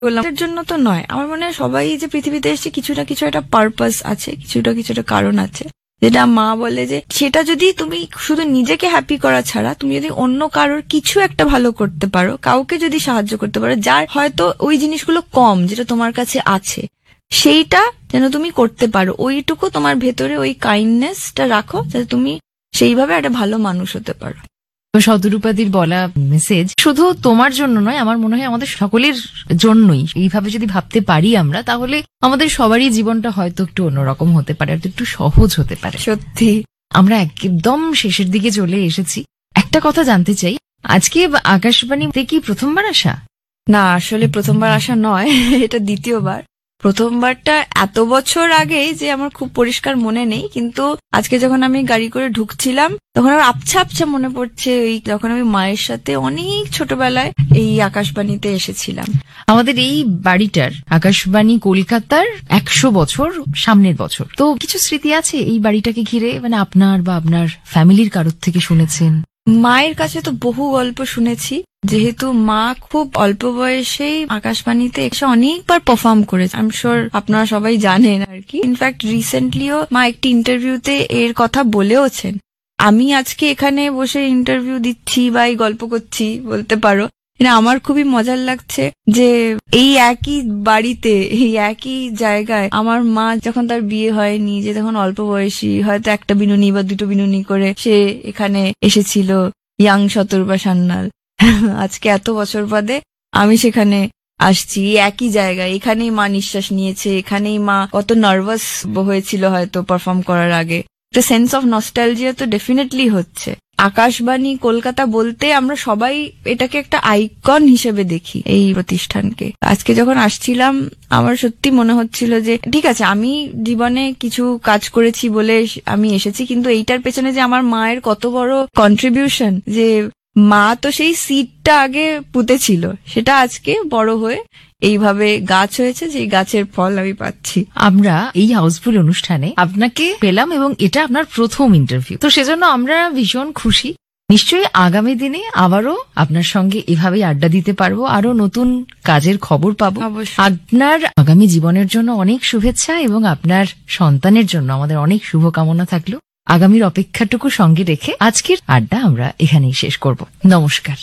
বললাম এর জন্য তো নয়, আমার মনে হয় সবাই যে পৃথিবীতে এসেছে কিছু না কিছু একটা পারপাস আছে, কিছুটা একটা কারণ আছে, যেটা মা বলে যে সেটা যদি তুমি শুধু নিজেকে হ্যাপি করা ছাড়া তুমি যদি অন্য কারোর কিছু একটা ভালো করতে পারো, কাউকে যদি সাহায্য করতে পারো যার হয়তো ওই জিনিসগুলো কম যেটা তোমার কাছে আছে, সেইটা যেন তুমি করতে পারো, ওইটুকু তোমার ভেতরে ওই কাইন্ডনেসটা রাখো যাতে তুমি সেইভাবে একটা ভালো মানুষ হতে পারো। শতরূপাদির বলা মেসেজ শুধু তোমার জন্য নয়, আমার মনে হয় আমাদের সকলের জন্যই। এইভাবে যদি ভাবতে পারি আমরা, তাহলে আমাদের সবারই জীবনটা হয়তো একটু অন্যরকম হতে পারে, হয়তো একটু সহজ হতে পারে। সত্যি। আমরা একদম শেষের দিকে চলে এসেছি। একটা কথা জানতে চাই, আজকে আকাশবাণীতে কি প্রথমবার আসা? না, আসলে প্রথমবার আসা নয়, এটা দ্বিতীয়বার। প্রথমবারটা এত বছর আগে যে আমার খুব পরিষ্কার মনে নেই, কিন্তু আজকে যখন আমি গাড়ি করে ঢুকছিলাম তখন আমার আবছা আবছা মনে পড়ছে ওই যখন আমি মায়ের সাথে অনেক ছোটবেলায় এই আকাশবাণীতে এসেছিলাম। আমাদের এই বাড়িটার, আকাশবাণী কলকাতার 100 বছর সামনের বছর, তো কিছু স্মৃতি আছে এই বাড়িটাকে ঘিরে, মানে আপনার বা আপনার ফ্যামিলির কারোর থেকে শুনেছেন? মায়ের কাছে তো বহু গল্প শুনেছি, যেহেতু মা খুব অল্প বয়সেই আকাশবাণীতে এসে অনেকবার পারফর্ম করেছে, আই এম শিওর আপনারা সবাই জানেন আর কি। ইনফ্যাক্ট রিসেন্টলিও মা একটি ইন্টারভিউতে এর কথা বলেওছেন। আমি আজকে এখানে বসে ইন্টারভিউ দিচ্ছি বা এই গল্প করছি বলতে পারো, আমার খুবই মজার লাগছে যে এই একই বাড়িতে, এই একই জায়গায় আমার মা যখন তার বিয়ে হয়নি, যে তখন অল্প বয়সী, হয়তো একটা বিনুনি বা দুটো বিনুনি করে সে এখানে এসেছিল, ইয়াং শতরূপা সান্যাল। আজকে এত বছর বাদে আমি সেখানে আসছি, একই জায়গায়, এখানেই মা নিঃশ্বাস নিয়েছে, এখানেই মা কত নার্ভাস হয়েছিল হয়তো পারফর্ম করার আগে। একটা সেন্স অফ নস্টালজিয়া তো ডেফিনেটলি হচ্ছে। আকাশবাণী কলকাতা বলতে আমরা সবাই এটাকে একটা আইকন হিসেবে দেখি এই প্রতিষ্ঠানকে। আজকে যখন আসছিলাম আমার সত্যি মনে হচ্ছিল যে ঠিক আছে, আমি জীবনে কিছু কাজ করেছি বলে আমি এসেছি, কিন্তু এইটার পেছনে যে আমার মায়ের কত বড় কন্ট্রিবিউশন, যে মা তো সেই সিডটা আগে পুঁতেছিল, সেটা আজকে বড় হয়ে এইভাবে গাছ হয়েছে, যে গাছের ফল আমি পাচ্ছি। আমরা এই হাউসফুল অনুষ্ঠানে আপনাকে পেলাম এবং এটা আপনার প্রথম ইন্টারভিউ, তো সেজন্য আমরা ভীষণ খুশি। নিশ্চয়ই আগামী দিনে আবারও আপনার সঙ্গে এভাবেই আড্ডা দিতে পারবো, আরো নতুন কাজের খবর পাবো। আপনার আগামী জীবনের জন্য অনেক শুভেচ্ছা এবং আপনার সন্তানের জন্য আমাদের অনেক শুভকামনা থাকলো। আগামীর অপেক্ষাটুকু সঙ্গে রেখে আজকের আড্ডা আমরা এখানেই শেষ করব। নমস্কার।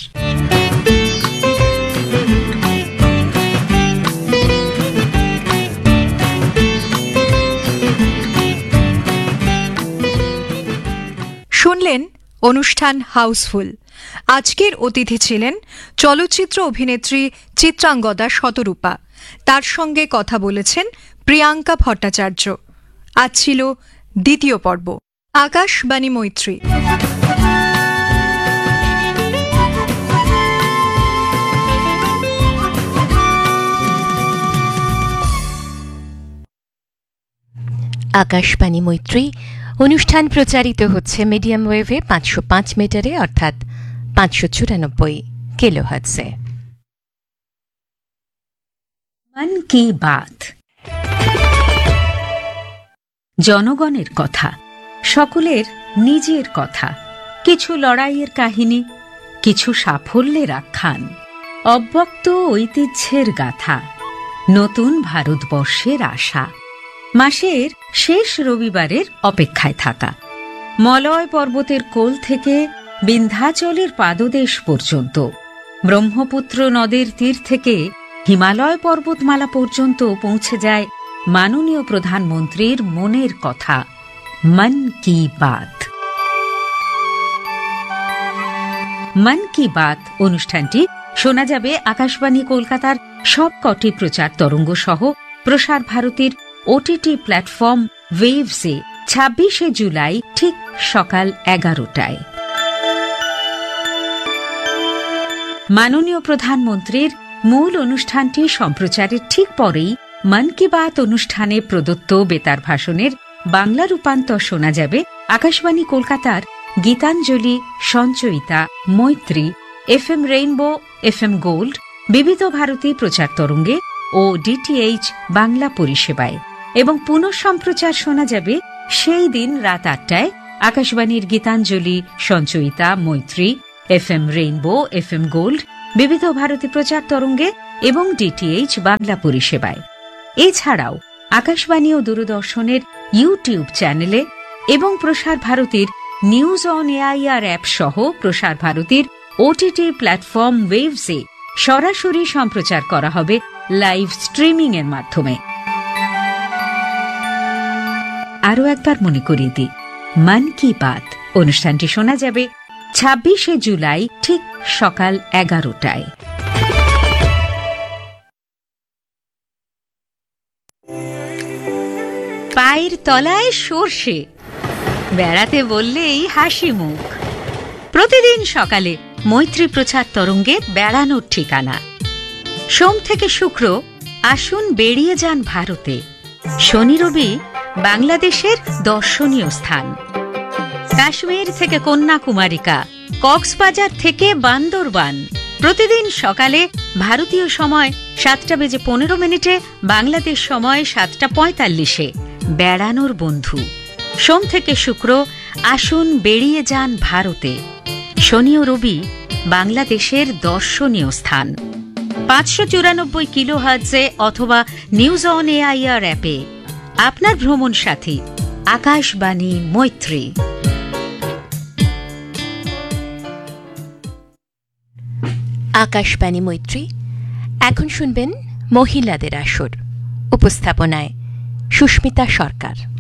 শুনলেন অনুষ্ঠান হাউসফুল। আজকের অতিথি ছিলেন চলচ্চিত্র অভিনেত্রী চিত্রাঙ্গদা শতরূপা। তার সঙ্গে কথা বলেছেন প্রিয়াঙ্কা ভট্টাচার্য। আজ ছিল দ্বিতীয় পর্ব আকাশবাণী মৈত্রী। আকাশবাণী মৈত্রী অনুষ্ঠান প্রচারিত হচ্ছে মিডিয়াম ওয়েভে 505 মিটারে, অর্থাৎ 594 কিলোহার্টজে। মন কি বাত, জনগণের কথা, সকলের নিজের কথা, কিছু লড়াইয়ের কাহিনী, কিছু সাফল্যের আখ্যান, অব্যক্ত ঐতিহ্যের গাথা, নতুন ভারতবর্ষের আশা, মাসের শেষ রবিবারের অপেক্ষায় থাকা, মলয় পর্বতের কোল থেকে বিন্ধ্যাচলের পাদদেশ পর্যন্ত, ব্রহ্মপুত্র নদের তীর থেকে হিমালয় পর্বতমালা পর্যন্ত পৌঁছে যায় মাননীয় প্রধানমন্ত্রীর মনের কথা। মন কি বাত। মন কি বাত অনুষ্ঠানটি শোনা যাবে আকাশবাণী কলকাতার সবকটি প্রচার তরঙ্গ সহ প্রসার ভারতীর ওটিটি প্ল্যাটফর্ম ওয়েভসে 26শে জুলাই ঠিক সকাল 11টায়। মাননীয় প্রধানমন্ত্রীর মূল অনুষ্ঠানটি সম্প্রচারের ঠিক পরেই মন কি বাত অনুষ্ঠানে প্রদত্ত বেতার ভাষণের বাংলা রূপান্তর শোনা যাবে আকাশবাণী কলকাতার গীতাঞ্জলি, সঞ্চয়িতা, মৈত্রী, এফএম রেইনবো, এফএম গোল্ড, বিবিধ ভারতী প্রচার তরঙ্গে ও ডিটিএইচ বাংলা পরিষেবায়, এবং পুনঃ সম্প্রচার শোনা যাবে সেই দিন রাত 8টায় আকাশবাণীর গীতাঞ্জলি, সঞ্চয়িতা, মৈত্রী, এফএম রেইনবো, এফএম গোল্ড, বিবিধ ভারতী প্রচার তরঙ্গে এবং ডিটিএইচ বাংলা পরিষেবায়। এছাড়াও আকাশবাণী ও দূরদর্শনের ইউটিউব চ্যানেলে এবং প্রসার ভারতীর নিউজ অন এআইআর অ্যাপ সহ প্রসার ভারতীর ওটিটি প্ল্যাটফর্ম ওয়েভসে সরাসরি সম্প্রচার করা হবে লাইভ স্ট্রিমিং এর মাধ্যমে। আরও একবার মনে করিয়ে দিই, মন কি বাত অনুষ্ঠানটি শোনা যাবে 26শে জুলাই ঠিক সকাল 11টায়। পায়ের তলায় সর্ষে, বেড়াতে বললেই হাসি মুখ। প্রতিদিন সকালে মৈত্রী প্রচার তরঙ্গে বেড়ানোর ঠিকানা। সোম থেকে শুক্র আসুন বেরিয়ে যান ভারতে। শনি রবি বাংলাদেশের দর্শনীয় স্থান। কাশ্মীর থেকে কন্যাকুমারিকা, কক্সবাজার থেকে বান্দরবান। প্রতিদিন সকালে ভারতীয় সময় 7:15, বাংলাদেশ সময় 7:45 বেড়ানোর বন্ধু। সোম থেকে শুক্র আসুন বেরিয়ে যান ভারতে। শনি ও রবি বাংলাদেশের দর্শনীয় স্থান। 594 কিলোহার্টজে অথবা নিউজ অন এআইআর অ্যাপে আপনার ভ্রমণ সাথী আকাশবাণী মৈত্রী। আকাশবাণী মৈত্রী। এখন শুনবেন মহিলাদের আসর। উপস্থাপনায় সুস্মিতা সরকার।